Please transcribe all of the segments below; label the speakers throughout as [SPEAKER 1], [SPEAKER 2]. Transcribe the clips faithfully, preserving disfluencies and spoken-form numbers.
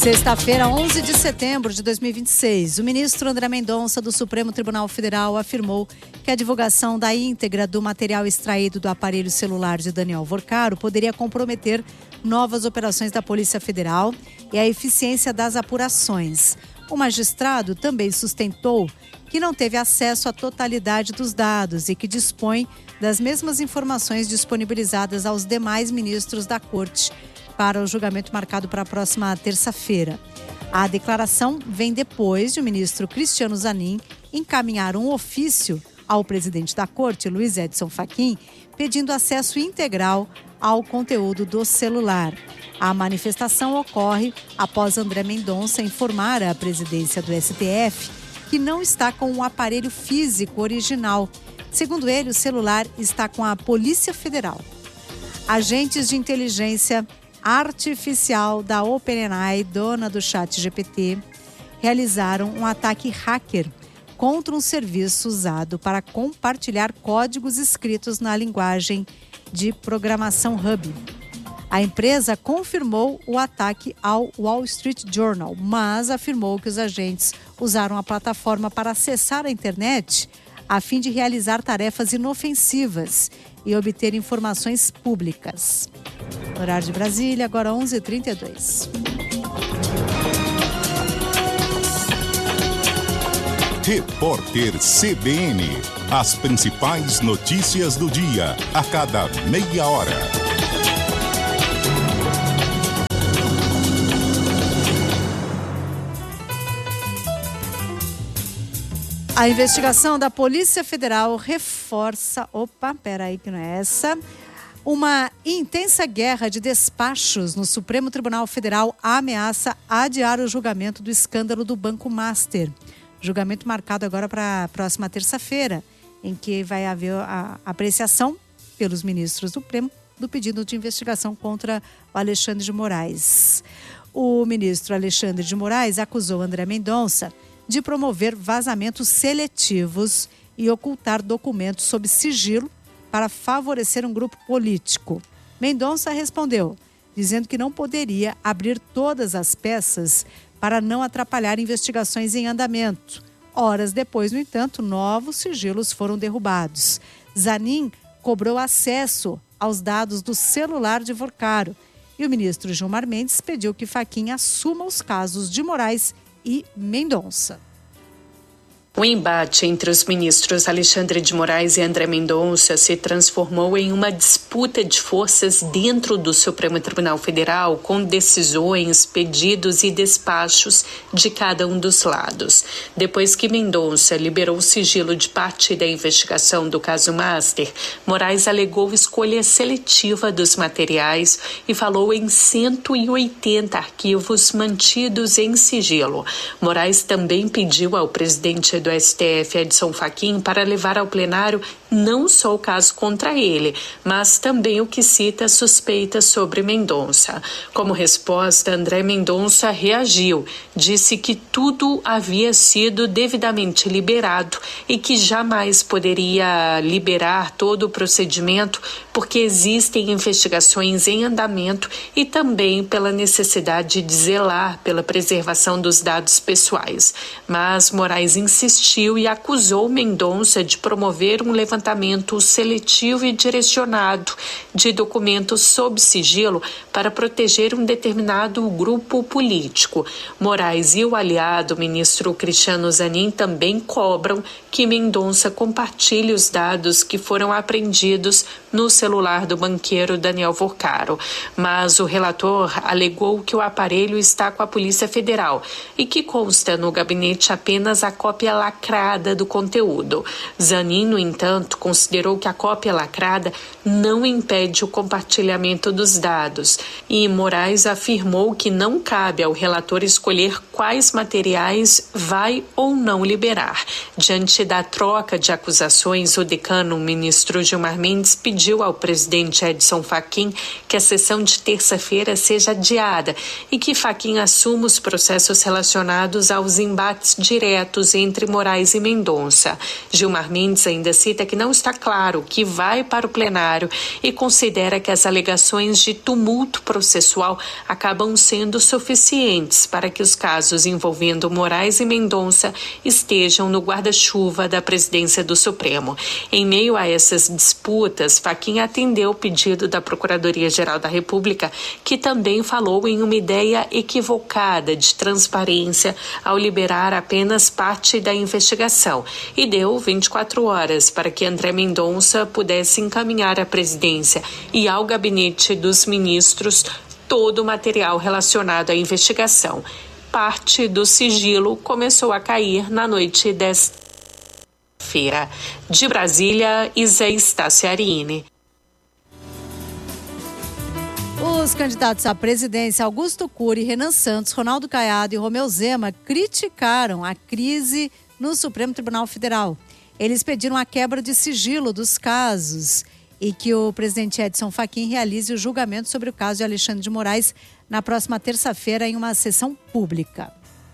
[SPEAKER 1] Sexta-feira, onze de setembro de dois mil e vinte e seis, o ministro André Mendonça, do Supremo Tribunal Federal, afirmou que a divulgação da íntegra do material extraído do aparelho celular de Daniel Vorcaro poderia comprometer novas operações da Polícia Federal e a eficiência das apurações. O magistrado também sustentou que não teve acesso à totalidade dos dados e que dispõe das mesmas informações disponibilizadas aos demais ministros da Corte para o julgamento marcado para a próxima terça-feira. A declaração vem depois de o ministro Cristiano Zanin encaminhar um ofício ao presidente da Corte, Luiz Edson Fachin, pedindo acesso integral ao conteúdo do celular. A manifestação ocorre após André Mendonça informar à presidência do S T F que não está com o aparelho físico original. Segundo ele, o celular está com a Polícia Federal. Agentes de inteligência artificial da OpenAI, dona do ChatGPT, realizaram um ataque hacker contra um serviço usado para compartilhar códigos escritos na linguagem de programação Hub. A empresa confirmou o ataque ao Wall Street Journal, mas afirmou que os agentes usaram a plataforma para acessar a internet a fim de realizar tarefas inofensivas e obter informações públicas. Horário de Brasília, agora onze e trinta e dois.
[SPEAKER 2] Repórter C B N. As principais notícias do dia, a cada meia hora.
[SPEAKER 1] A investigação da Polícia Federal reforça... Opa, peraí que não é essa... Uma intensa guerra de despachos no Supremo Tribunal Federal ameaça adiar o julgamento do escândalo do Banco Master. Julgamento marcado agora para a próxima terça-feira, em que vai haver a apreciação pelos ministros do Supremo do pedido de investigação contra o Alexandre de Moraes. O ministro Alexandre de Moraes acusou André Mendonça de promover vazamentos seletivos e ocultar documentos sob sigilo para favorecer um grupo político. Mendonça respondeu, dizendo que não poderia abrir todas as peças para não atrapalhar investigações em andamento. Horas depois, no entanto, novos sigilos foram derrubados. Zanin cobrou acesso aos dados do celular de Vorcaro e o ministro Gilmar Mendes pediu que Fachin assuma os casos de Moraes e Mendonça.
[SPEAKER 3] O embate entre os ministros Alexandre de Moraes e André Mendonça se transformou em uma disputa de forças dentro do Supremo Tribunal Federal, com decisões, pedidos e despachos de cada um dos lados. Depois que Mendonça liberou o sigilo de parte da investigação do caso Master, Moraes alegou escolha seletiva dos materiais e falou em cento e oitenta arquivos mantidos em sigilo. Moraes também pediu ao presidente do S T F, Edson Fachin, para levar ao plenário não só o caso contra ele, mas também o que cita suspeitas sobre Mendonça. Como resposta, André Mendonça reagiu, disse que tudo havia sido devidamente liberado e que jamais poderia liberar todo o procedimento porque existem investigações em andamento e também pela necessidade de zelar pela preservação dos dados pessoais. Mas Moraes insistiu e acusou Mendonça de promover um levantamento seletivo e direcionado de documentos sob sigilo para proteger um determinado grupo político. Moraes e o aliado, ministro Cristiano Zanin, também cobram que Mendonça compartilhe os dados que foram apreendidos no celular do banqueiro Daniel Vorcaro. Mas o relator alegou que o aparelho está com a Polícia Federal e que consta no gabinete apenas a cópia lacrada do conteúdo. Zanin, no entanto, considerou que a cópia lacrada não impede o compartilhamento dos dados e Moraes afirmou que não cabe ao relator escolher quais materiais vai ou não liberar. Diante da troca de acusações, o decano, o ministro Gilmar Mendes, pediu ao presidente Edson Fachin que a sessão de terça-feira seja adiada e que Fachin assuma os processos relacionados aos embates diretos entre Moraes e Mendonça. Gilmar Mendes ainda cita que não está claro que vai para o plenário e considera que as alegações de tumulto processual acabam sendo suficientes para que os casos envolvendo Moraes e Mendonça estejam no guarda-chuva da presidência do Supremo. Em meio a essas disputas, Fachin atendeu o pedido da Procuradoria-Geral da República, que também falou em uma ideia equivocada de transparência ao liberar apenas parte da investigação e deu vinte e quatro horas para que André Mendonça pudesse encaminhar à presidência e ao gabinete dos ministros todo o material relacionado à investigação. Parte do sigilo começou a cair na noite desta feira. De Brasília, Isa Staciarini.
[SPEAKER 1] Os candidatos à presidência Augusto Cury, Renan Santos, Ronaldo Caiado e Romeu Zema criticaram a crise no Supremo Tribunal Federal. Eles pediram a quebra de sigilo dos casos e que o presidente Edson Fachin realize o julgamento sobre o caso de Alexandre de Moraes na próxima terça-feira em uma sessão pública.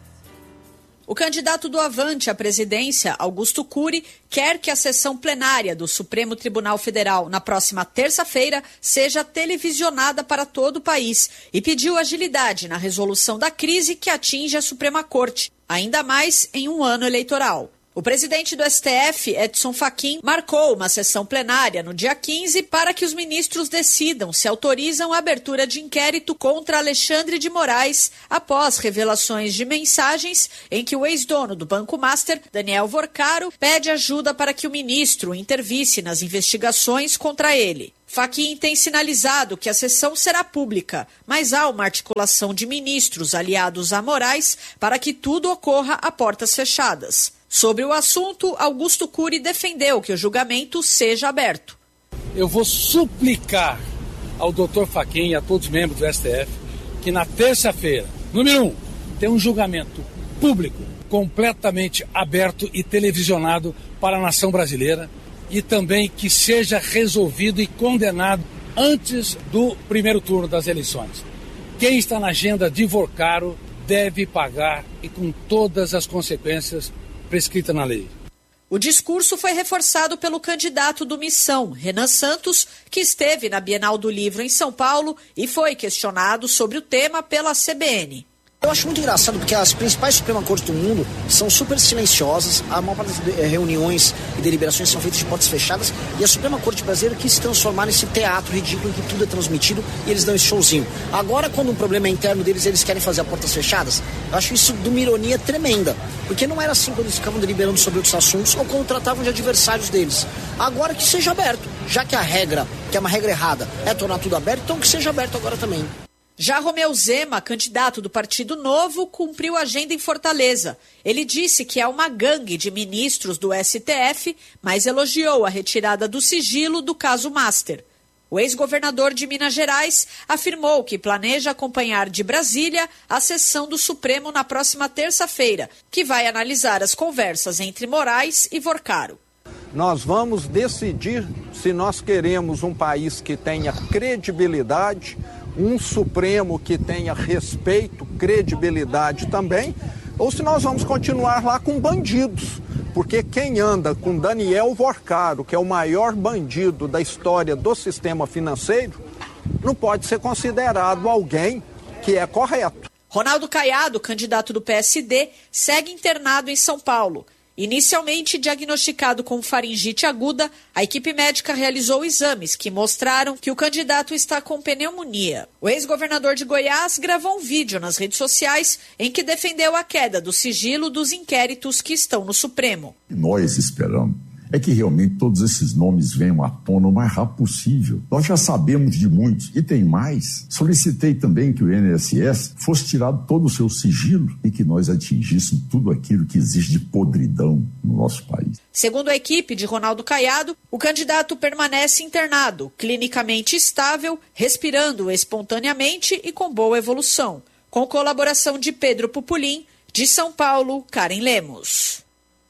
[SPEAKER 4] O candidato do Avante à presidência, Augusto Cury, quer que a sessão plenária do Supremo Tribunal Federal na próxima terça-feira seja televisionada para todo o país e pediu agilidade na resolução da crise que atinge a Suprema Corte, ainda mais em um ano eleitoral. O presidente do S T F, Edson Fachin, marcou uma sessão plenária no dia quinze para que os ministros decidam se autorizam a abertura de inquérito contra Alexandre de Moraes após revelações de mensagens em que o ex-dono do Banco Master, Daniel Vorcaro, pede ajuda para que o ministro intervisse nas investigações contra ele. Fachin tem sinalizado que a sessão será pública, mas há uma articulação de ministros aliados a Moraes para que tudo ocorra a portas fechadas. Sobre o assunto, Augusto Cury defendeu que o julgamento seja aberto.
[SPEAKER 5] Eu vou suplicar ao doutor Fachin e a todos os membros do S T F que na terça-feira, número um, tenha um julgamento público, completamente aberto e televisionado para a nação brasileira e também que seja resolvido e condenado antes do primeiro turno das eleições. Quem está na agenda de Vorcaro deve pagar e com todas as consequências prescrita na lei.
[SPEAKER 4] O discurso foi reforçado pelo candidato do Missão, Renan Santos, que esteve na Bienal do Livro em São Paulo e foi questionado sobre o tema pela C B N.
[SPEAKER 6] Eu acho muito engraçado porque as principais Suprema Corte do mundo são super silenciosas, a maior parte das reuniões e deliberações são feitas de portas fechadas e a Suprema Corte brasileira quis se transformar nesse teatro ridículo em que tudo é transmitido e eles dão esse showzinho. Agora, quando um problema é interno deles, eles querem fazer a portas fechadas, eu acho isso de uma ironia tremenda, porque não era assim quando eles ficavam deliberando sobre outros assuntos ou quando tratavam de adversários deles. Agora que seja aberto, já que a regra, que é uma regra errada, é tornar tudo aberto, então que seja aberto agora também.
[SPEAKER 4] Já Romeu Zema, candidato do Partido Novo, cumpriu agenda em Fortaleza. Ele disse que é uma gangue de ministros do S T F, mas elogiou a retirada do sigilo do caso Master. O ex-governador de Minas Gerais afirmou que planeja acompanhar de Brasília a sessão do Supremo na próxima terça-feira, que vai analisar as conversas entre Moraes e Vorcaro.
[SPEAKER 7] Nós vamos decidir se nós queremos um país que tenha credibilidade, um Supremo que tenha respeito, credibilidade também, ou se nós vamos continuar lá com bandidos. Porque quem anda com Daniel Vorcaro, que é o maior bandido da história do sistema financeiro, não pode ser considerado alguém que é correto.
[SPEAKER 4] Ronaldo Caiado, candidato do P S D, segue internado em São Paulo. Inicialmente diagnosticado com faringite aguda, a equipe médica realizou exames que mostraram que o candidato está com pneumonia. O ex-governador de Goiás gravou um vídeo nas redes sociais em que defendeu a queda do sigilo dos inquéritos que estão no Supremo.
[SPEAKER 8] Nós esperamos é que realmente todos esses nomes venham à tona o mais rápido possível. Nós já sabemos de muitos e tem mais. Solicitei também que o I N S S fosse tirado todo o seu sigilo e que nós atingíssemos tudo aquilo que existe de podridão no nosso país.
[SPEAKER 4] Segundo a equipe de Ronaldo Caiado, o candidato permanece internado, clinicamente estável, respirando espontaneamente e com boa evolução. Com colaboração de Pedro Pupulim, de São Paulo, Karen Lemos.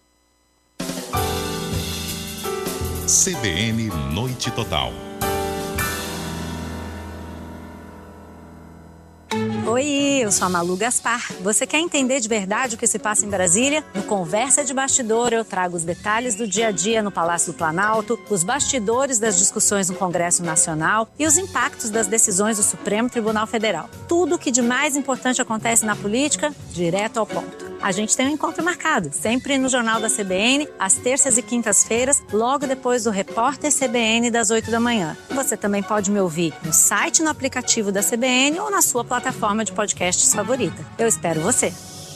[SPEAKER 2] C B N Noite Total.
[SPEAKER 9] Oi, eu sou a Malu Gaspar. Você quer entender de verdade o que se passa em Brasília? No Conversa de Bastidor eu trago os detalhes do dia a dia no Palácio do Planalto, os bastidores das discussões no Congresso Nacional e os impactos das decisões do Supremo Tribunal Federal. Tudo o que de mais importante acontece na política, direto ao ponto. A gente tem um encontro marcado, sempre no Jornal da C B N, às terças e quintas-feiras, logo depois do Repórter C B N das oito da manhã. Você também pode me ouvir no site, no aplicativo da C B N ou na sua plataforma de podcasts favorita. Eu espero você.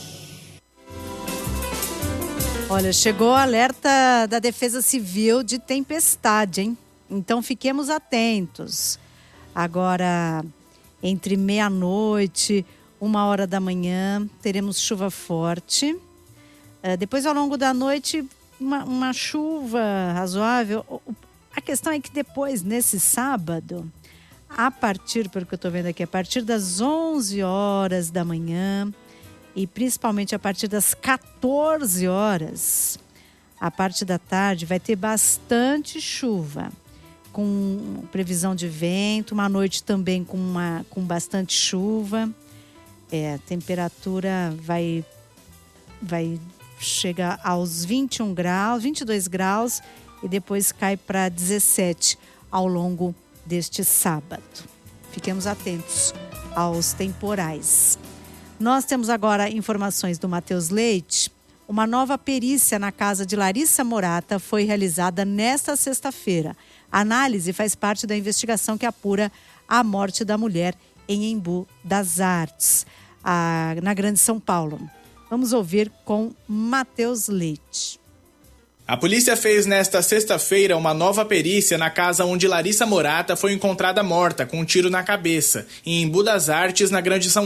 [SPEAKER 1] Olha, chegou o alerta da Defesa Civil de tempestade, hein? Então fiquemos atentos. Agora, entre meia-noite, uma hora da manhã, teremos chuva forte. Uh, depois, ao longo da noite, uma, uma chuva razoável. A questão é que depois, nesse sábado, a partir, pelo que eu estou vendo aqui, a partir das onze horas da manhã e principalmente a partir das quatorze horas, a parte da tarde, vai ter bastante chuva, com previsão de vento, uma noite também com, uma, com bastante chuva. É, a temperatura vai, vai chegar aos vinte e um graus, vinte e dois graus e depois cai para dezessete ao longo deste sábado. Fiquemos atentos aos temporais. Nós temos agora informações do Matheus Leite. Uma nova perícia na casa de Larissa Morata foi realizada nesta sexta-feira. A análise faz parte da investigação que apura a morte da mulher em Embu das Artes, a, na Grande São Paulo. Vamos ouvir com Matheus Leite.
[SPEAKER 10] A polícia fez nesta sexta-feira uma nova perícia na casa onde Larissa Morata foi encontrada morta com um tiro na cabeça, em Embu das Artes, na Grande São